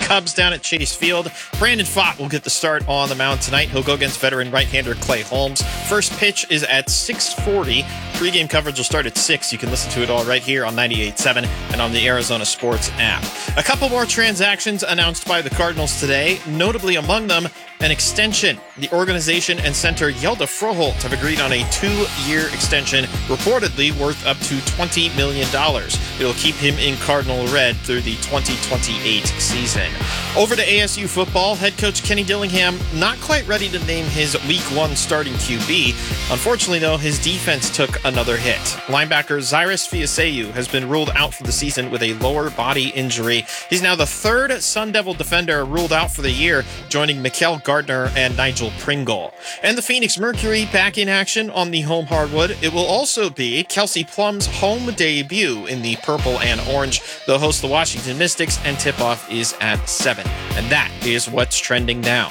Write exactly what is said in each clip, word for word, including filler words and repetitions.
Cubs down at Chase Field. Brandon Pfaadt will get the start on the mound tonight. He'll go against veteran right-hander Clay Holmes. First pitch is at six forty. Pre-game coverage will start at six. You can listen to it all right here on ninety-eight point seven and on the Arizona Sports app. A couple more transactions announced by the Cardinals today, notably among them an extension. The organization and center Yelda Froholt have agreed on a two-year extension, reportedly worth up to twenty million dollars. It'll keep him in Cardinal red through the twenty twenty-eight season. Over to A S U football, head coach Kenny Dillingham not quite ready to name his week one starting Q B. Unfortunately, though, his defense took another hit. Linebacker Zyrus Fiaseu has been ruled out for the season with a lower body injury. He's now the third Sun Devil defender ruled out for the year, joining Mikael Gardner and Nigel Pringle. And the Phoenix Mercury back in action on the home hardwood. It will also be Kelsey Plum's home debut in the purple and orange. They'll host the Washington Mystics, and tip-off is at seven. And that is what's trending now.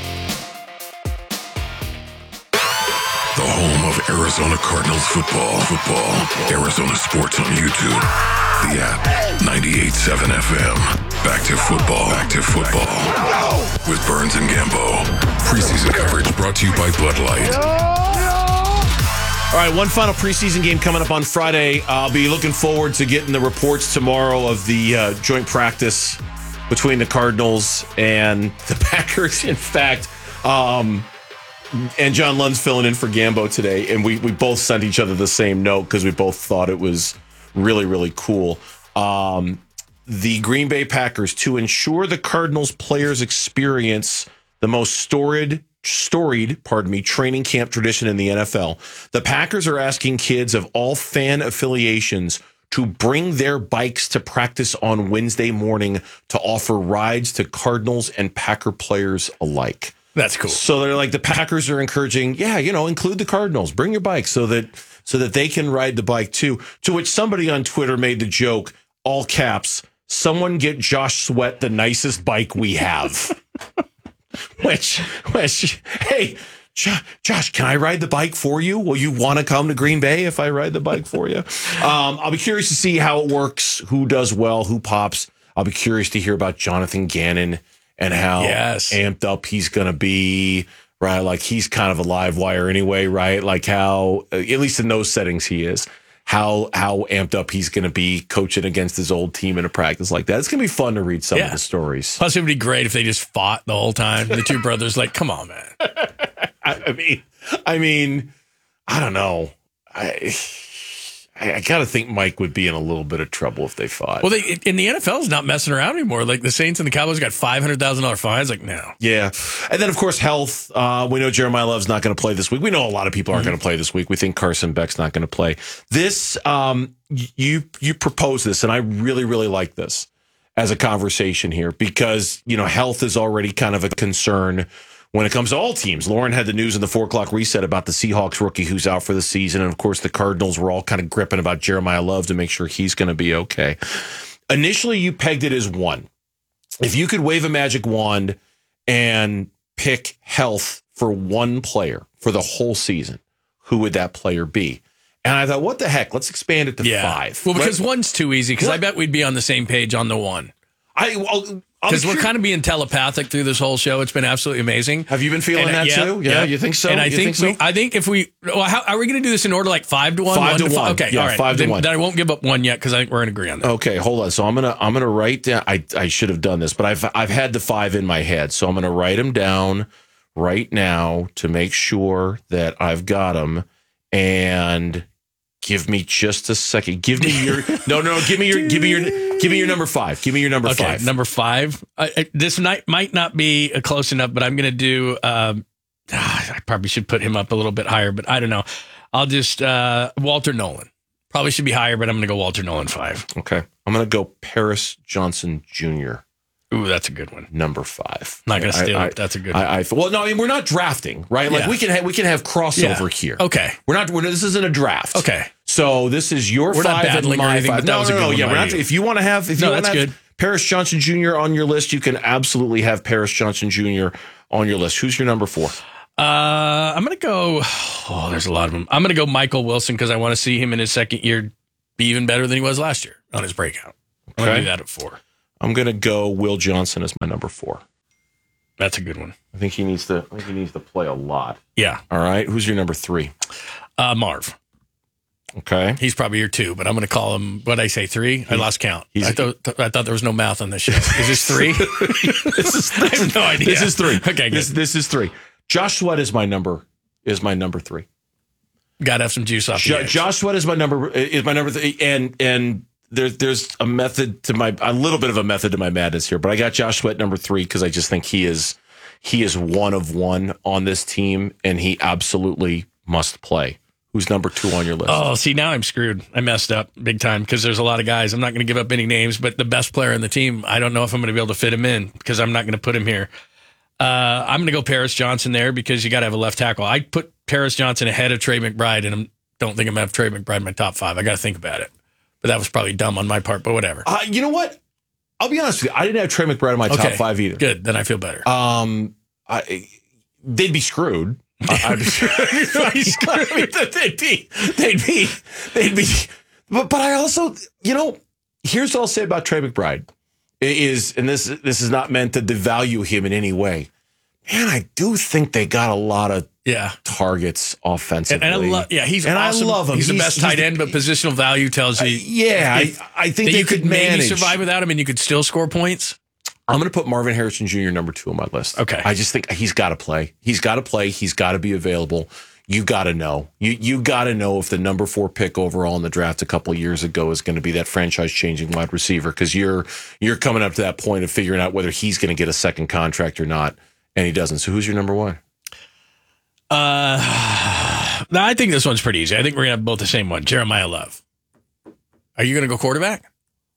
The home of Arizona Cardinals football. Football. Arizona Sports on YouTube. The app. ninety-eight point seven F M. Back to football. Back to football. With Burns and Gambo. Preseason coverage brought to you by Bud Light. All right, one final preseason game coming up on Friday. I'll be looking forward to getting the reports tomorrow of the uh, joint practice between the Cardinals and the Packers. In fact, um, and John Lund's filling in for Gambo today, and we, we both sent each other the same note because we both thought it was really, really cool. Um, the Green Bay Packers, to ensure the Cardinals players experience the most storied, storied, pardon me, training camp tradition in the N F L, the Packers are asking kids of all fan affiliations to bring their bikes to practice on Wednesday morning to offer rides to Cardinals and Packer players alike. That's cool. So they're like, the Packers are encouraging, yeah, you know, include the Cardinals, bring your bike so that so that they can ride the bike too. To which somebody on Twitter made the joke, all caps, someone get Josh Sweat the nicest bike we have. which, which, hey, Josh, can I ride the bike for you? Will you want to come to Green Bay if I ride the bike for you? Um, I'll be curious to see how it works, who does well, who pops. I'll be curious to hear about Jonathan Gannon and how yes. amped up he's going to be, right? Like, he's kind of a live wire anyway, right? Like how, at least in those settings he is, how how amped up he's going to be coaching against his old team in a practice like that. It's going to be fun to read some yeah. of the stories. Plus, it would be great if they just fought the whole time. The two brothers, like, come on, man. I, I mean, I mean, I don't know. I I, I got to think Mike would be in a little bit of trouble if they fought. Well, they, in the N F L is not messing around anymore. Like the Saints and the Cowboys got five hundred thousand dollars fines. Like, no. Yeah. And then, of course, health. Uh, we know Jeremiah Love's not going to play this week. We know a lot of people aren't mm-hmm. going to play this week. We think Carson Beck's not going to play. This, um, you you propose this, and I really, really like this as a conversation here because, you know, health is already kind of a concern when it comes to all teams. Lauren had the news in the four o'clock reset about the Seahawks rookie who's out for the season. And, of course, the Cardinals were all kind of gripping about Jeremiah Love to make sure he's going to be okay. Initially, you pegged it as one. If you could wave a magic wand and pick health for one player for the whole season, who would that player be? And I thought, what the heck? Let's expand it to yeah. five. Well, because Let, one's too easy, because I bet we'd be on the same page on the one. I well, Because we're kind of being telepathic through this whole show. It's been absolutely amazing. Have you been feeling and, that yeah, too? Yeah, yeah, you think so? And I you think, think so? we, I think if we, well, how are we going to do this in order, like five to one? Five one to one. Okay, yeah, all right. Five then, to one. Then I won't give up one yet because I think we're going to agree on that. Okay, hold on. So I'm gonna I'm gonna write down. I I should have done this, but I've I've had the five in my head, so I'm gonna write them down right now to make sure that I've got them. And give me just a second. Give me your no no. Give me your give me your give me your number five. Give me your number okay, five. Number five. I, I, this might might not be close enough, but I'm going to do. Um, I probably should put him up a little bit higher, but I don't know. I'll just uh, Walter Nolan. Probably should be higher, but I'm going to go Walter Nolan five. Okay, I'm going to go Paris Johnson Junior Ooh, that's a good one. Number five. I'm not going to steal I, it. That's a good I, one. I, well, no, I mean, we're not drafting, right? Like yeah. we can have, we can have crossover yeah. here. Okay. We're not. We're, this isn't a draft. Okay. So this is your we're five not and battling my or anything, five. but that No, was a no, good no. one Yeah, by we're not. you. If you want to have, if no, you want that's to have good. Paris Johnson Junior on your list, you can absolutely have Paris Johnson Junior on your list. Who's your number four? Uh, I'm going to go. Oh, there's a lot of them. I'm going to go Michael Wilson because I want to see him in his second year be even better than he was last year on his breakout. I'm okay. going to do that at four. I'm going to go Will Johnson as my number four. That's a good one. I think he needs to. I think he needs to play a lot. Yeah. All right. Who's your number three? Uh, Marv. Okay. He's probably your two, but I'm going to call him. What did I say? Three? I lost count. I thought I thought there was no math on this shit. Is this three? this is. I have no idea. This is three. Okay. Good. This, this is three. Josh Sweat is my number. Is my number three. Got to have some juice off. Jo- the edge. Josh Sweat is my number. Is my number three. And and there's there's a method to my a little bit of a method to my madness here, but I got Josh Sweat number three because I just think he is he is one of one on this team, and he absolutely must play. Who's number two on your list? Oh, see, now I'm screwed. I messed up big time because there's a lot of guys. I'm not going to give up any names, but the best player in the team, I don't know if I'm going to be able to fit him in because I'm not going to put him here. Uh, I'm going to go Paris Johnson there because you got to have a left tackle. I put Paris Johnson ahead of Trey McBride, and I don't think I'm going to have Trey McBride in my top five. I got to think about it. But that was probably dumb on my part, but whatever. Uh, you know what? I'll be honest with you. I didn't have Trey McBride in my Okay. top five either. Good. Then I feel better. Um, I, they'd be screwed. I, I'd be screwed. they'd be, they'd be, they'd be. But, but I also, you know, here's what I'll say about Trey McBride is, and this this is not meant to devalue him in any way. Man, I do think they got a lot of yeah. targets offensively. And, and I love, yeah, he's and awesome. I love him. He's, He's the best he's tight the- end, but positional value tells you. Uh, yeah, if- I, I think that they you could could maybe manage. survive without him, and you could still score points. I'm going to put Marvin Harrison Junior number two on my list. Okay. I just think he's got to play. He's got to play. He's got to be available. You got to know. You you got to know if the number four pick overall in the draft a couple of years ago is going to be that franchise-changing wide receiver because you're you're coming up to that point of figuring out whether he's going to get a second contract or not, and he doesn't. So who's your number one? Uh, no, I think this one's pretty easy. I think we're going to have both the same one. Jeremiah Love. Are you going to go quarterback?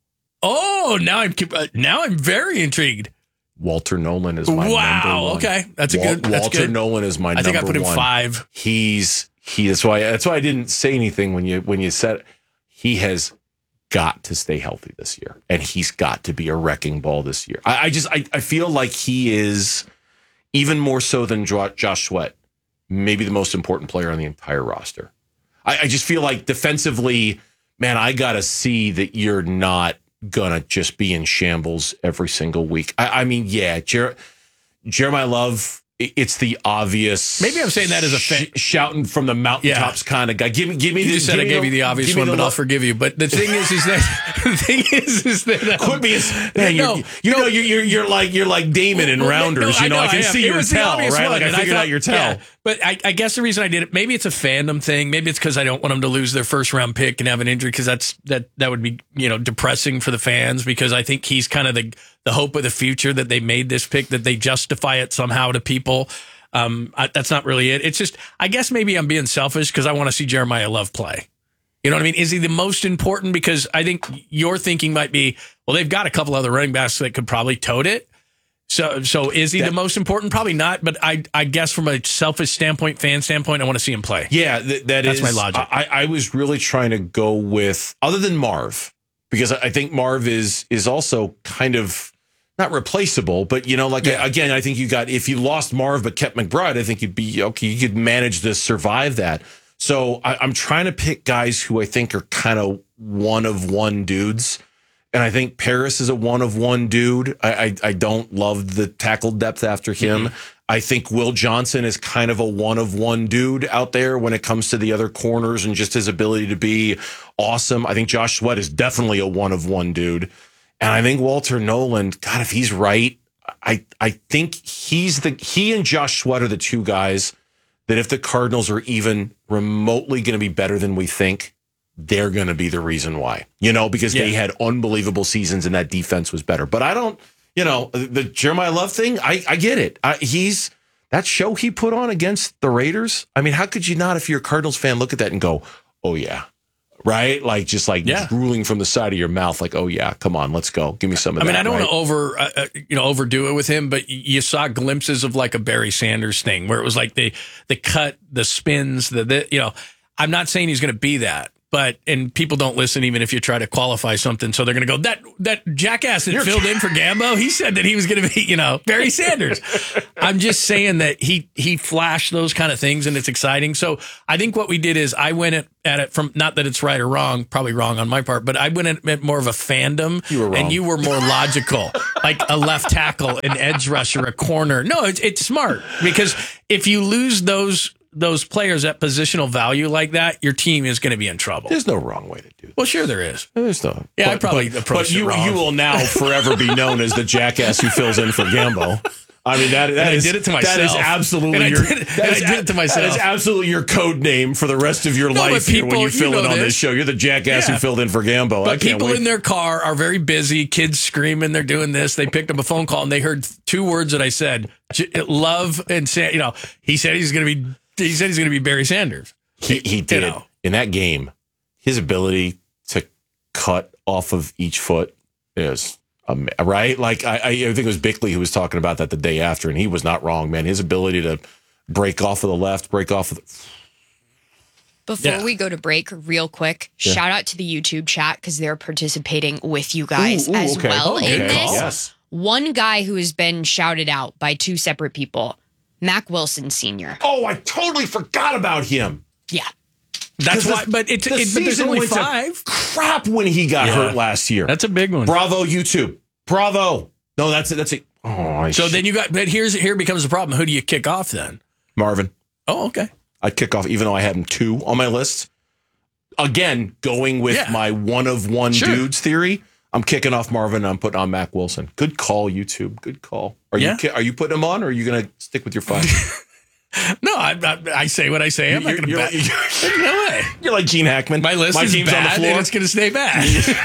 Oh, now I'm uh, now I'm very intrigued. Walter Nolan is my wow. number one. Okay, that's a Wal- good. That's Walter good. Nolan is my I number think I put him one. five. He's he. That's why. That's why I didn't say anything when you when you said he has got to stay healthy this year, and he's got to be a wrecking ball this year. I, I just I, I feel like he is even more so than Jo- Josh Sweat, maybe the most important player on the entire roster. I, I just feel like defensively, man, I got to see that you're not gonna just be in shambles every single week. I, I mean, yeah, Jer- Jeremiah Love. It's the obvious. Maybe I'm saying that as a fan. sh- shouting from the mountaintops Yeah. kind of guy. Give me, give me. You the, just said give I me gave the- you the obvious give me one, the but I'll lo- forgive you. But the thing is, is that the thing is, is that um, Quit being, man, you're, no, you no. know, you're, you're you're like you're like Damon in Well, no, Rounders. I you know, I, know, can I am. see It your was the tell, obvious right? one, Like I and figured thought- out your tell. yeah. But I, I guess the reason I did it, maybe it's a fandom thing. Maybe it's because I don't want them to lose their first round pick and have an injury because that's that that would be you know depressing for the fans because I think he's kind of the the hope of the future that they made this pick that they justify it somehow to people. Um, I, that's not really it. It's just I guess maybe I'm being selfish because I want to see Jeremiah Love play. You know what I mean? Is he the most important? Because I think your thinking might be, well, they've got a couple other running backs that could probably tote it. So, so is he That- the most important? Probably not. But I, I guess from a selfish standpoint, fan standpoint, I want to see him play. Yeah, th- that That's is- my logic. I, I was really trying to go with other than Marv because I think Marv is is also kind of not replaceable, but you know, like Yeah. again, I think you got if you lost Marv but kept McBride, I think you'd be okay. You could manage to survive that. So I, I'm trying to pick guys who I think are kind of one of one dudes. And I think Paris is a one of one dude. I I, I don't love the tackle depth after him. Mm-hmm. I think Will Johnson is kind of a one of one dude out there when it comes to the other corners and just his ability to be awesome. I think Josh Sweat is definitely a one of one dude. And I think Walter Nolan, God, if he's right, I I think he's the he and Josh Sweat are the two guys that if the Cardinals are even remotely going to be better than we think, they're going to be the reason why, you know, because Yeah. they had unbelievable seasons and that defense was better. But I don't, you know, the Jeremiah Love thing, I, I get it. I, he's that show he put on against the Raiders. I mean, how could you not, if you're a Cardinals fan, look at that and go, oh, yeah. Right? Like just like Yeah. drooling from the side of your mouth. Like, oh, yeah, come on, let's go. Give me some of I that. mean, I don't right? want to over, uh, uh, you know, overdo it with him, but y- you saw glimpses of like a Barry Sanders thing where it was like the the cut, the spins, the, the you know. I'm not saying he's going to be that, but and people don't listen even if you try to qualify something. So they're going to go, that that jackass that You're filled in for Gambo, he said that he was going to be, you know, Barry Sanders. I'm just saying that he he flashed those kind of things, and it's exciting. So I think what we did is I went at, at it from, not that it's right or wrong, probably wrong on my part, but I went at, at more of a fandom. You were wrong. And you were more logical, like a left tackle, an edge rusher, a corner. No, it's it's smart, because if you lose those those players at positional value like that, your team is going to be in trouble. There's no wrong way to do it. Well, sure there is. There's no. Yeah, but, I probably but, approached but you, it wrong. you will now forever be known as the jackass who fills in for Gambo. I mean, that, that And I is, did it to That is myself. absolutely And I your, did it- that and I is did it to myself. That is absolutely your code name for the rest of your No, but life here when people- you fill you in know on this this. show. You're the jackass Yeah. who filled in for Gambo. I But can't people wait. in their car are very busy, kids screaming, they're doing this. They picked up a phone call and they heard two words that I said, J- love and Sa- you know, he said he's going to be, he said he's going to be Barry Sanders. He, he did. You know. In that game, his ability to cut off of each foot is um, right. Like I, I think it was Bickley who was talking about that the day after, and he was not wrong, man. His ability to break off of the left, break off of the. Before Yeah. we go to break, real quick, Yeah. shout out to the YouTube chat because they're participating with you guys Ooh, ooh, as okay. well Okay. in this. Yes. One guy who has been shouted out by two separate people, Mac Wilson Senior Oh, I totally forgot about him. Yeah. That's 'Cause why, the- but it's, the it, but there's season only went to five. Crap when he got Yeah. hurt last year. That's a big one. Bravo, YouTube. Bravo. No, that's it. That's it. Oh, I So sh- then you got, but here's, here becomes the problem. Who do you kick off then? Marvin. Oh, okay. I'd kick off, even though I had him two on my list. Again, going with Yeah. my one of one Sure. dudes theory, I'm kicking off Marvin and I'm putting on Mac Wilson. Good call, YouTube. Good call. Are Yeah. you ki- are you putting him on, or are you going to stick with your five? No, I, I, I say what I say. I'm not You're- going to you're bet. like- No way. You're like Gene Hackman. My list my is team's bad, on the floor. and it's going to stay bad.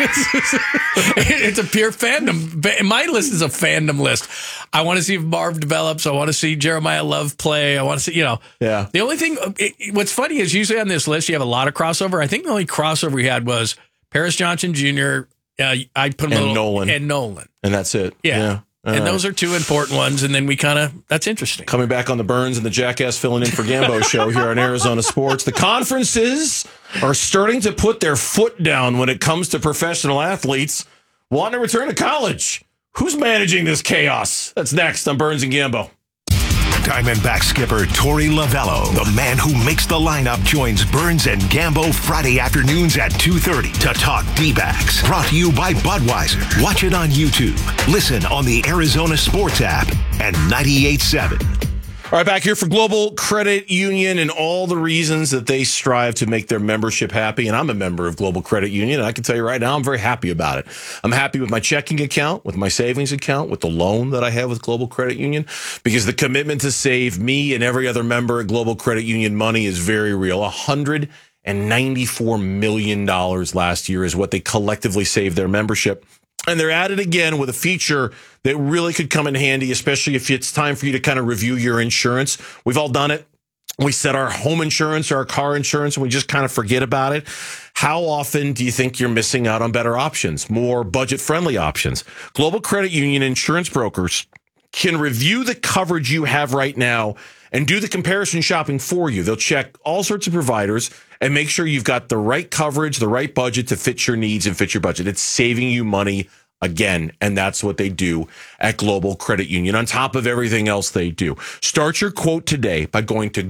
It's a pure fandom. Ba- My list is a fandom list. I want to see if Marv develops. I want to see Jeremiah Love play. I want to see, you know. Yeah. The only thing, it, it- what's funny is usually on this list, you have a lot of crossover. I think the only crossover we had was Paris Johnson Junior Uh, I put him a And little, Nolan. And Nolan. And that's it. Yeah. All and right. those are two important ones. And then we kind of, that's interesting. Coming back on the Burns and the Jackass filling in for Gambo show here on Arizona Sports. The conferences are starting to put their foot down when it comes to professional athletes wanting to return to college. Who's managing this chaos? That's next on Burns and Gambo. Diamondback skipper Torey Lavello, the man who makes the lineup, joins Burns and Gambo Friday afternoons at two thirty to talk D-backs. Brought to you by Budweiser. Watch it on YouTube. Listen on the Arizona Sports app and ninety-eight point seven. All right, back here for Global Credit Union and all the reasons that they strive to make their membership happy. And I'm a member of Global Credit Union, and I can tell you right now, I'm very happy about it. I'm happy with my checking account, with my savings account, with the loan that I have with Global Credit Union, because the commitment to save me and every other member at Global Credit Union money is very real. one hundred ninety-four million dollars last year is what they collectively saved their membership. And they're at it again with a feature that really could come in handy, especially if it's time for you to kind of review your insurance. We've all done it. We set our home insurance or our car insurance and we just kind of forget about it. How often do you think you're missing out on better options, more budget-friendly options? Global Credit Union insurance brokers can review the coverage you have right now and do the comparison shopping for you. They'll check all sorts of providers and make sure you've got the right coverage, the right budget to fit your needs and fit your budget. It's saving you money again, and that's what they do at Global Credit Union, on top of everything else they do. Start your quote today by going to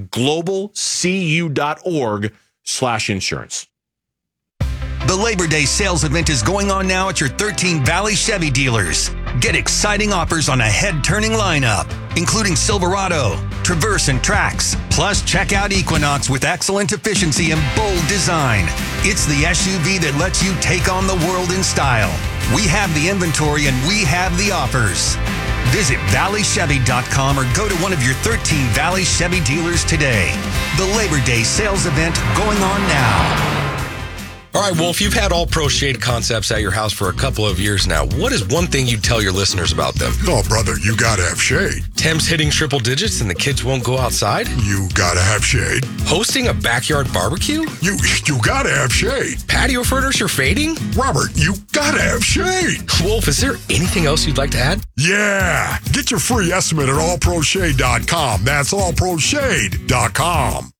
globalcu.org slash insurance. The Labor Day sales event is going on now at your thirteen Valley Chevy dealers. Get exciting offers on a head-turning lineup, including Silverado, Traverse, and Trax. Plus, check out Equinox with excellent efficiency and bold design. It's the S U V that lets you take on the world in style. We have the inventory and we have the offers. Visit valley chevy dot com or go to one of your thirteen Valley Chevy dealers today. The Labor Day sales event going on now. All right, Wolf, you've had All Pro Shade concepts at your house for a couple of years now. What is one thing you'd tell your listeners about them? Oh, brother, you gotta have shade. Tim's hitting triple digits and the kids won't go outside? You gotta have shade. Hosting a backyard barbecue? You you gotta have shade. Patio furniture fading? Robert, you gotta have shade. Wolf, is there anything else you'd like to add? Yeah. Get your free estimate at all pro shade dot com. That's all pro shade dot com.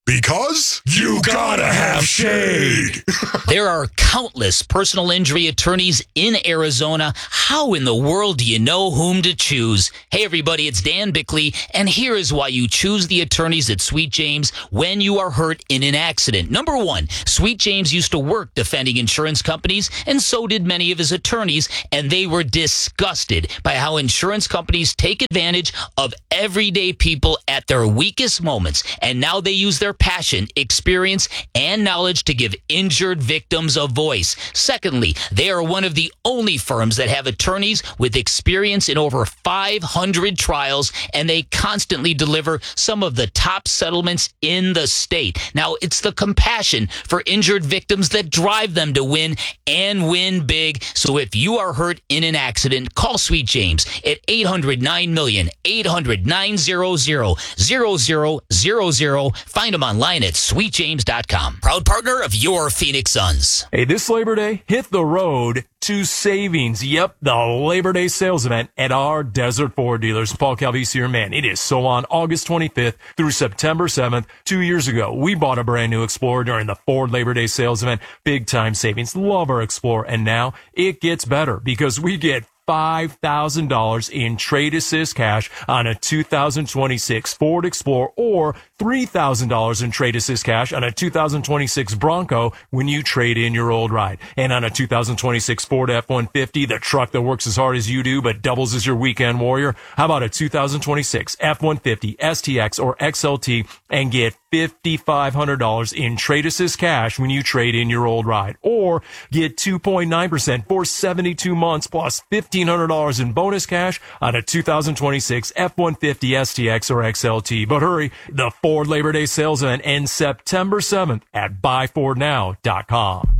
Because you gotta have shade. There are countless personal injury attorneys in Arizona. How in the world do you know whom to choose? Hey, everybody, it's Dan Bickley, and here is why you choose the attorneys at Sweet James when you are hurt in an accident. Number one, Sweet James used to work defending insurance companies, and so did many of his attorneys, and they were disgusted by how insurance companies take advantage of everyday people at their weakest moments, and now they use their passion, experience, and knowledge to give injured victims a voice. Secondly, they are one of the only firms that have attorneys with experience in over five hundred trials, and they constantly deliver some of the top settlements in the state. Now, it's the compassion for injured victims that drive them to win and win big. So if you are hurt in an accident, call Sweet James at eight hundred nine million, eight hundred nine hundred, zero zero zero zero. Find them online at sweet james dot com. Proud partner of your Phoenix Suns. Hey, this Labor Day, hit the road to Savings. Yep, the Labor Day sales event at our Desert Ford dealers. Paul Calvisi here, man. It is so on August twenty-fifth through September seventh. Two years ago, we bought a brand new Explorer during the Ford Labor Day sales event. Big time savings. Love our Explorer. And now it gets better because we get five thousand dollars in trade assist cash on a two thousand twenty-six Ford Explorer, or three thousand dollars in trade assist cash on a two thousand twenty-six Bronco when you trade in your old ride. And on a two thousand twenty-six Ford F one fifty, the truck that works as hard as you do but doubles as your weekend warrior. How about a two thousand twenty-six F one fifty S T X or X L T and get five thousand five hundred dollars in trade assist cash when you trade in your old ride, or get two point nine percent for seventy-two months plus fifteen hundred dollars in bonus cash on a two thousand twenty-six F one fifty S T X or X L T. But hurry, the Ford Labor Day sales event ends September seventh at buy ford now dot com.